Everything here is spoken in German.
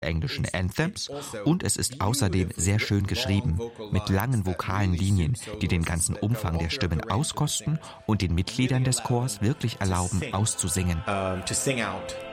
englischen Anthems und es ist außerdem sehr schön geschrieben, mit langen vokalen Linien, die den ganzen Umfang der Stimmen auskosten und den Mitgliedern des Chors wirklich erlauben, auszusingen. To sing out.